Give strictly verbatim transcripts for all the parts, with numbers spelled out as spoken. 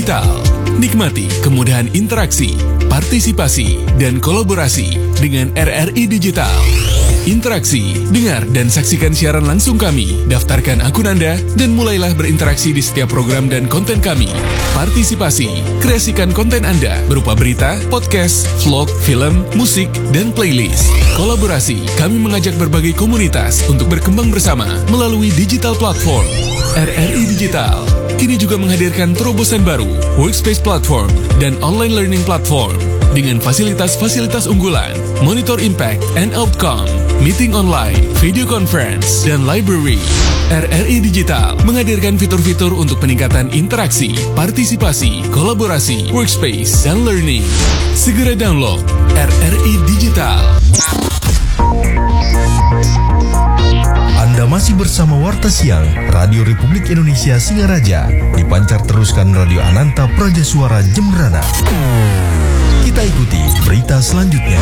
Digital. Nikmati kemudahan interaksi, partisipasi, dan kolaborasi dengan R R I Digital. Interaksi, dengar dan saksikan siaran langsung kami, daftarkan akun Anda, dan mulailah berinteraksi di setiap program dan konten kami. Partisipasi, kreasikan konten Anda berupa berita, podcast, vlog, film, musik, dan playlist. Kolaborasi, kami mengajak berbagai komunitas untuk berkembang bersama melalui digital platform. R R I Digital kini juga menghadirkan terobosan baru, workspace platform, dan online learning platform dengan fasilitas-fasilitas unggulan, monitor impact and outcome, meeting online, video conference, dan library. R R I Digital menghadirkan fitur-fitur untuk peningkatan interaksi, partisipasi, kolaborasi, workspace, dan learning. Segera download R R I Digital. Anda masih bersama Warta Siang Radio Republik Indonesia Singaraja. Dipancar teruskan Radio Ananta Praja Suara Jembrana. Kita ikuti berita selanjutnya.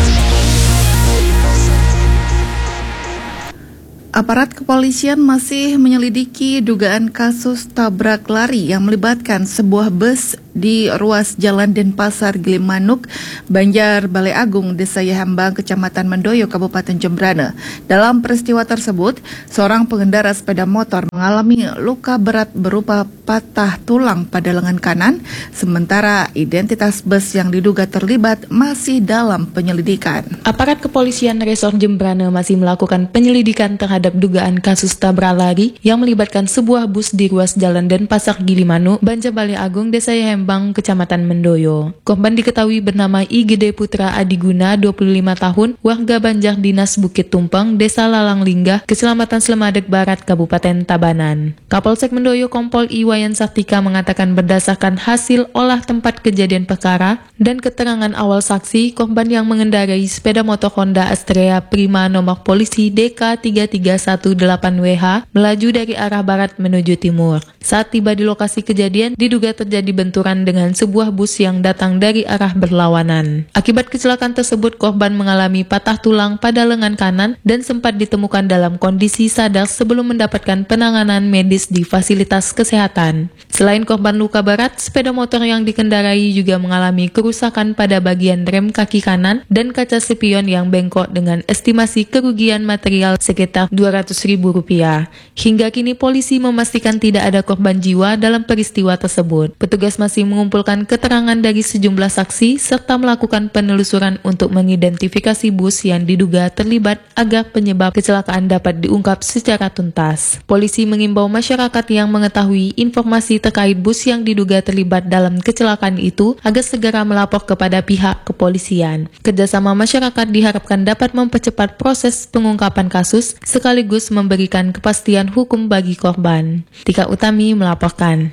Aparat kepolisian masih menyelidiki dugaan kasus tabrak lari yang melibatkan sebuah bus di ruas Jalan Denpasar Gilimanuk, Banjar Balai Agung, Desa Yahambang, Kecamatan Mendoyo, Kabupaten Jembrana. Dalam peristiwa tersebut, seorang pengendara sepeda motor mengalami luka berat berupa patah tulang pada lengan kanan, sementara identitas bus yang diduga terlibat masih dalam penyelidikan. Aparat kepolisian Resor Jembrana masih melakukan penyelidikan terhadap dugaan kasus tabrak lari yang melibatkan sebuah bus di ruas Jalan Denpasar Gilimanuk, Banjar Balai Agung, Desa Yahambang, Kecamatan Mendoyo. Korban diketahui bernama I G D Putra Adiguna, dua puluh lima tahun, warga Banjar Dinas Bukit Tumpeng, Desa Lalang Linggah, Kecamatan Slemadeg Barat, Kabupaten Tabanan. Kapolsek Mendoyo Kompol Iwayan Sartika mengatakan berdasarkan hasil olah tempat kejadian perkara dan keterangan awal saksi, korban yang mengendarai sepeda motor Honda Astrea Prima nomor polisi D K tiga tiga satu delapan W H melaju dari arah barat menuju timur. Saat tiba di lokasi kejadian, diduga terjadi benturan dengan sebuah bus yang datang dari arah berlawanan. Akibat kecelakaan tersebut, korban mengalami patah tulang pada lengan kanan dan sempat ditemukan dalam kondisi sadar sebelum mendapatkan penanganan medis di fasilitas kesehatan. Selain korban luka berat, sepeda motor yang dikendarai juga mengalami kerusakan pada bagian rem kaki kanan dan kaca spion yang bengkok dengan estimasi kerugian material sekitar dua ratus ribu rupiah. Hingga kini polisi memastikan tidak ada korban jiwa dalam peristiwa tersebut. Petugas masih mengumpulkan keterangan dari sejumlah saksi serta melakukan penelusuran untuk mengidentifikasi bus yang diduga terlibat agar penyebab kecelakaan dapat diungkap secara tuntas. Polisi mengimbau masyarakat yang mengetahui informasi terkait bus yang diduga terlibat dalam kecelakaan itu agar segera melapor kepada pihak kepolisian. Kerjasama masyarakat diharapkan dapat mempercepat proses pengungkapan kasus sekaligus memberikan kepastian hukum bagi korban. Tika Utami melaporkan.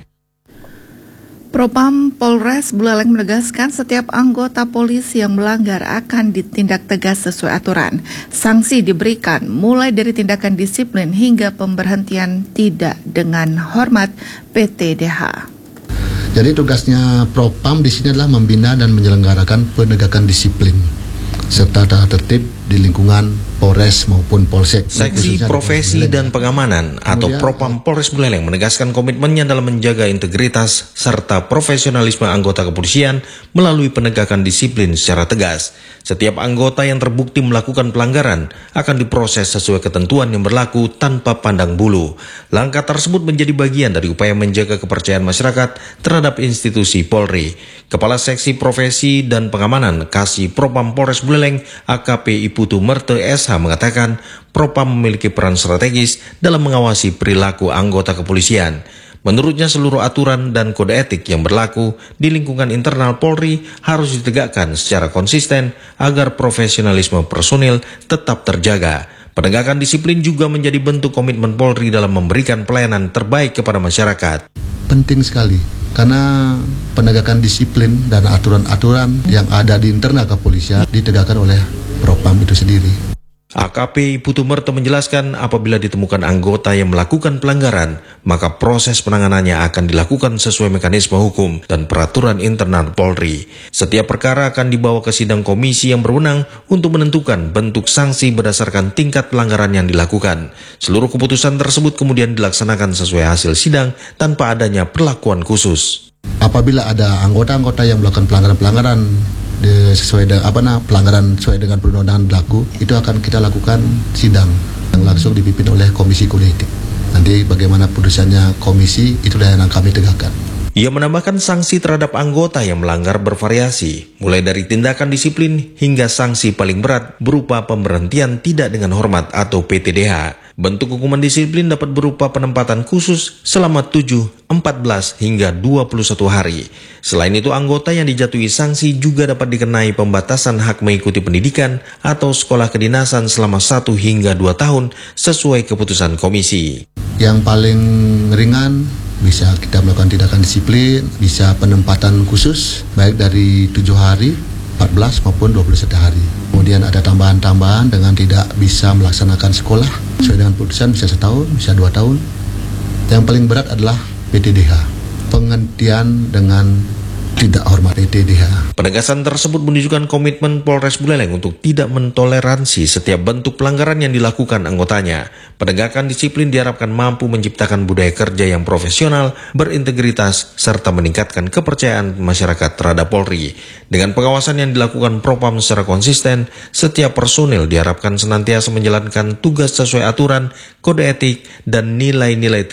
Propam Polres Buleleng menegaskan setiap anggota polisi yang melanggar akan ditindak tegas sesuai aturan. Sanksi diberikan mulai dari tindakan disiplin hingga pemberhentian tidak dengan hormat P T D H. Jadi tugasnya Propam di sini adalah membina dan menyelenggarakan penegakan disiplin serta tata tertib di lingkungan Polres maupun Polsek. Seksi Profesi dan Pengamanan atau Propam Polres Buleleng menegaskan komitmennya dalam menjaga integritas serta profesionalisme anggota kepolisian melalui penegakan disiplin secara tegas. Setiap anggota yang terbukti melakukan pelanggaran akan diproses sesuai ketentuan yang berlaku tanpa pandang bulu. Langkah tersebut menjadi bagian dari upaya menjaga kepercayaan masyarakat terhadap institusi Polri. Kepala Seksi Profesi dan Pengamanan Kasih Propam Polres Buleleng A K P Iputu Merte S H mengatakan Propam memiliki peran strategis dalam mengawasi perilaku anggota kepolisian. Menurutnya seluruh aturan dan kode etik yang berlaku di lingkungan internal Polri harus ditegakkan secara konsisten agar profesionalisme personil tetap terjaga. Penegakan disiplin juga menjadi bentuk komitmen Polri dalam memberikan pelayanan terbaik kepada masyarakat. Penting sekali karena penegakan disiplin dan aturan-aturan yang ada di internal kepolisian ditegakkan oleh Propam itu sendiri. A K P Putu Merte menjelaskan apabila ditemukan anggota yang melakukan pelanggaran, maka proses penanganannya akan dilakukan sesuai mekanisme hukum dan peraturan internal Polri. Setiap perkara akan dibawa ke sidang komisi yang berwenang untuk menentukan bentuk sanksi berdasarkan tingkat pelanggaran yang dilakukan. Seluruh keputusan tersebut kemudian dilaksanakan sesuai hasil sidang tanpa adanya perlakuan khusus. Apabila ada anggota-anggota yang melakukan pelanggaran-pelanggaran de, sesuai dengan apa nah pelanggaran sesuai dengan perundang-undangan berlaku, itu akan kita lakukan sidang yang langsung dipimpin oleh Komisi Kode Etik. Nanti bagaimana putusannya komisi, itulah yang kami tegakkan. Ia menambahkan sanksi terhadap anggota yang melanggar bervariasi, mulai dari tindakan disiplin hingga sanksi paling berat berupa pemberhentian tidak dengan hormat atau P T D H. Bentuk hukuman disiplin dapat berupa penempatan khusus selama tujuh, empat belas hingga dua puluh satu hari. Selain itu, anggota yang dijatuhi sanksi juga dapat dikenai pembatasan hak mengikuti pendidikan atau sekolah kedinasan selama satu hingga dua tahun sesuai keputusan komisi. Yang paling ringan bisa kita melakukan tindakan disiplin, bisa penempatan khusus baik dari tujuh hari, empat belas maupun dua puluh satu hari. Kemudian ada tambahan-tambahan dengan tidak bisa melaksanakan sekolah sesuai dengan putusan, bisa setahun, bisa dua tahun. Yang paling berat adalah P T D H, penghentian dengan tidak hormat P T D H. Penegasan tersebut menunjukkan komitmen Polres Buleleng untuk tidak mentoleransi setiap bentuk pelanggaran yang dilakukan anggotanya. Penegakan disiplin diharapkan mampu menciptakan budaya kerja yang profesional, berintegritas, serta meningkatkan kepercayaan masyarakat terhadap Polri. Dengan pengawasan yang dilakukan Propam secara konsisten, setiap personil diharapkan senantiasa menjalankan tugas sesuai aturan, kode etik, dan nilai-nilai